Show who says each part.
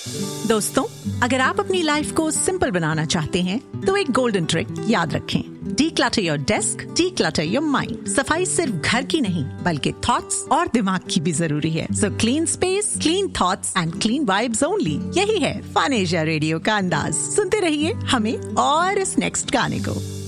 Speaker 1: दोस्तों, अगर आप अपनी लाइफ को सिंपल बनाना चाहते हैं तो एक गोल्डन ट्रिक याद रखें। Declutter your desk, declutter your mind। सफाई सिर्फ घर की नहीं बल्कि थॉट्स और दिमाग की भी जरूरी है। So clean space, clean thoughts and clean vibes only। यही है फन एशिया रेडियो का अंदाज। सुनते रहिए हमें और इस नेक्स्ट गाने को।